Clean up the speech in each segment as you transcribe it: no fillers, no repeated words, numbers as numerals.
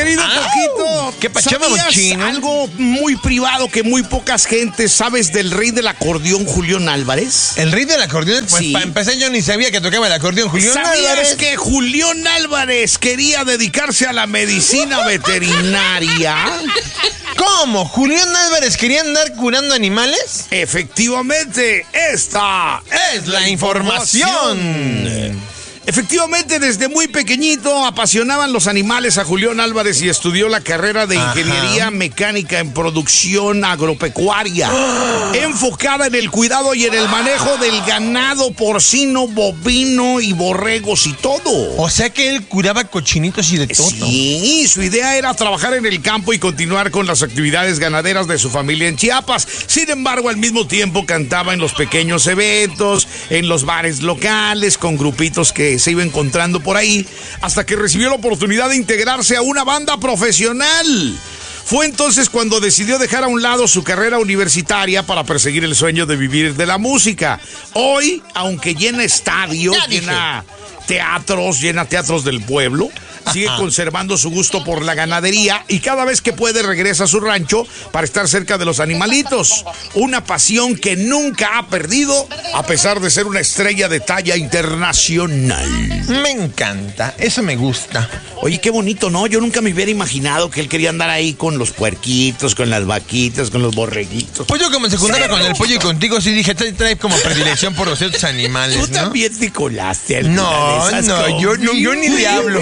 querido Coquito. ¿Qué pachaba, ¿Sabías chino? algo muy privado que muy pocas gentes sabes del rey del acordeón, Julián Álvarez? ¿El rey del acordeón? Pues Sí. para empezar yo ni sabía que tocaba el acordeón. Julián ¿Sabías Álvarez. que Julián Álvarez quería dedicarse a la medicina veterinaria? ¿Cómo? ¿Julián Álvarez quería andar curando animales? Efectivamente, esta Es la información. Efectivamente, desde muy pequeñito apasionaban los animales a Julián Álvarez y estudió la carrera de ingeniería mecánica en producción agropecuaria, enfocada en el cuidado y en el manejo del ganado porcino, bovino y borregos y todo. O sea que él curaba cochinitos y de todo. Sí, su idea era trabajar en el campo y continuar con las actividades ganaderas de su familia en Chiapas. Sin embargo, al mismo tiempo cantaba en los pequeños eventos, en los bares locales, con grupitos que se iba encontrando por ahí, hasta que recibió la oportunidad de integrarse a una banda profesional. Fue entonces cuando decidió dejar a un lado su carrera universitaria para perseguir el sueño de vivir de la música. Hoy, aunque llena estadios, llena teatros del pueblo, sigue conservando su gusto por la ganadería y cada vez que puede regresa a su rancho para estar cerca de los animalitos. Una pasión que nunca ha perdido a pesar de ser una estrella de talla internacional. Me encanta, eso me gusta. Oye, qué bonito, ¿no? Yo nunca me hubiera imaginado que él quería andar ahí con los puerquitos, con las vaquitas, con los borreguitos. Pues yo como se juntaba con el pollo y contigo, sí dije, trae como predilección por los ciertos animales, Tú ¿no? también te colaste. alguna No, de esas no, yo ni le hablo.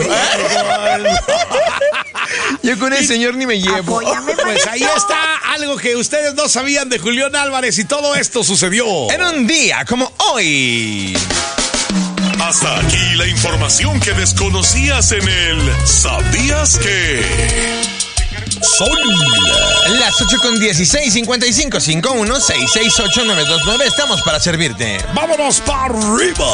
Yo con el señor ni me llevo. Pues ahí está algo que ustedes no sabían de Julián Álvarez y todo esto sucedió En un día como hoy. Hasta aquí la información que desconocías en el ¿Sabías que? Son Las 8:16, 55 51 668 929. Estamos para servirte. ¡Vámonos para arriba!